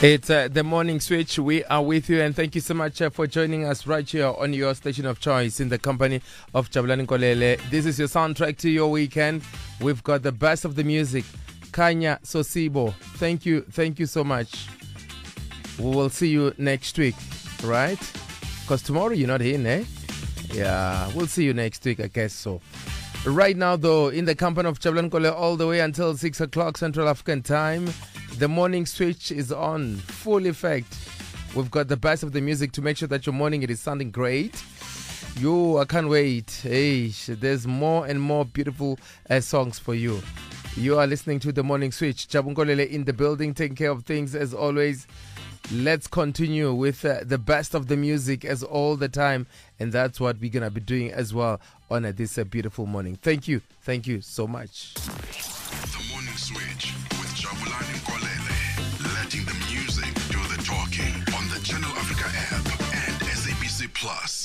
It's the morning switch. We are with you, and thank you so much for joining us right here on your station of choice in the company of Jabulani Nkolele. This is your soundtrack to your weekend. We've got the best of the music. Kanya Sosibo, thank you so much. We will see you next week, right? Because tomorrow you're not in, eh? Yeah, we'll see you next week, I guess so. Right now, though, in the company of Jabulani Nkolele all the way until 6 o'clock Central African time. The morning switch is on full effect. We've got the best of the music to make sure that your morning it is sounding great. I can't wait. Hey, there's more and more beautiful songs for you. You are listening to the morning switch. Jabulani Nkolele in the building, taking care of things as always. Let's continue with the best of the music as all the time, and that's what we're gonna be doing as well on this beautiful morning. Thank you so much. The morning switch with Jabulani Nkolele, letting the music do the talking on the Channel Africa app and SABC Plus.